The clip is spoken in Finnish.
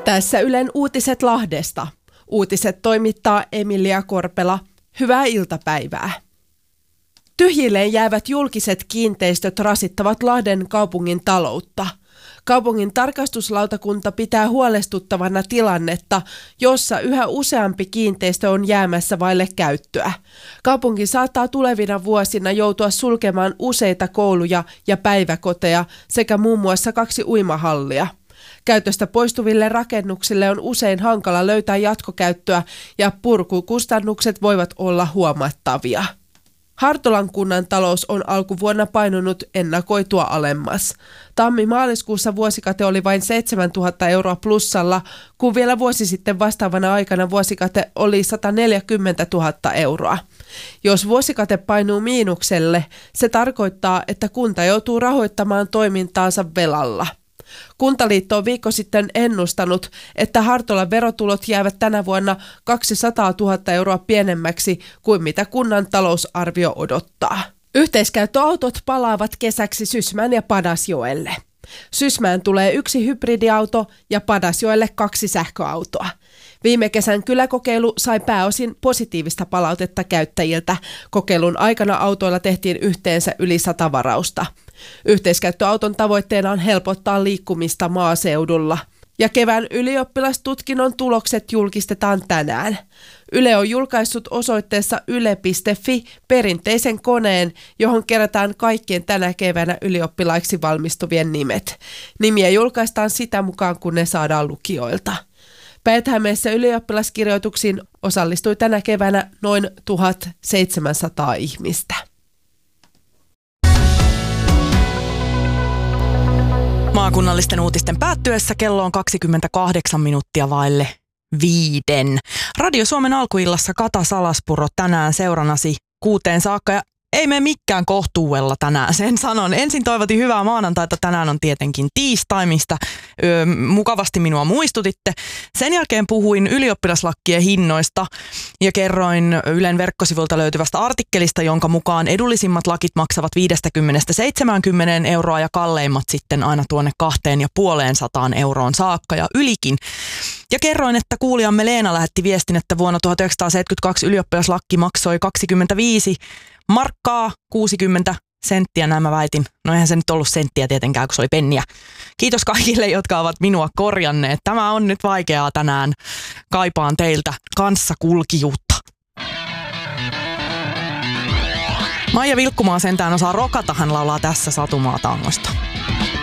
Tässä Ylen uutiset Lahdesta. Uutiset toimittaa Emilia Korpela. Hyvää iltapäivää. Tyhjilleen jäävät julkiset kiinteistöt rasittavat Lahden kaupungin taloutta. Kaupungin tarkastuslautakunta pitää huolestuttavana tilannetta, jossa yhä useampi kiinteistö on jäämässä vaille käyttöä. Kaupunki saattaa tulevina vuosina joutua sulkemaan useita kouluja ja päiväkoteja sekä muun muassa 2 uimahallia. Käytöstä poistuville rakennuksille on usein hankala löytää jatkokäyttöä ja purkukustannukset voivat olla huomattavia. Hartolan kunnan talous on alkuvuonna painunut ennakoitua alemmas. Tammi-maaliskuussa vuosikate oli vain 7 000 euroa plussalla, kun vielä vuosi sitten vastaavana aikana vuosikate oli 140 000 euroa. Jos vuosikate painuu miinukselle, se tarkoittaa, että kunta joutuu rahoittamaan toimintaansa velalla. Kuntaliitto on viikko sitten ennustanut, että Hartolan verotulot jäävät tänä vuonna 200 000 euroa pienemmäksi kuin mitä kunnan talousarvio odottaa. Yhteiskäyttöautot palaavat kesäksi Sysmään ja Padasjoelle. Sysmään tulee 1 hybridiauto ja Padasjoelle 2 sähköautoa. Viime kesän kyläkokeilu sai pääosin positiivista palautetta käyttäjiltä. Kokeilun aikana autoilla tehtiin yhteensä yli 100 varausta. Yhteiskäyttöauton tavoitteena on helpottaa liikkumista maaseudulla. Ja kevään ylioppilastutkinnon tulokset julkistetaan tänään. Yle on julkaissut osoitteessa yle.fi perinteisen koneen, johon kerätään kaikkien tänä keväänä ylioppilaiksi valmistuvien nimet. Nimiä julkaistaan sitä mukaan, kun ne saadaan lukijoilta. Päijät-Hämeessä ylioppilaskirjoituksiin osallistui tänä keväänä noin 1700 ihmistä. Maakunnallisten uutisten päättyessä kello on 28 minuuttia vaille 5. Radio Suomen alkuillassa Kata Salaspuro tänään seurannasi 6 saakka ja ei mene mikään kohtuudella tänään, sen sanon. Ensin toivotin hyvää maanantaita, tänään on tietenkin tiistai, mistä mukavasti minua muistutitte. Sen jälkeen puhuin ylioppilaslakkien hinnoista ja kerroin Ylen verkkosivulta löytyvästä artikkelista, jonka mukaan edullisimmat lakit maksavat 50–70 euroa ja kalleimmat sitten aina tuonne 250 euroon saakka ja ylikin. Ja kerroin, että kuulijamme Leena lähetti viestin, että vuonna 1972 ylioppilaslakki maksoi 25 markkaa 60 senttiä, näin mä väitin. No eihän se nyt ollut senttiä tietenkään, kun se oli penniä. Kiitos kaikille, jotka ovat minua korjanneet. Tämä on nyt vaikeaa tänään. Kaipaan teiltä kanssakulkijuutta. Maija Vilkkumaa sentään osaa rokata, hän laulaa tässä Satumaa tangosta.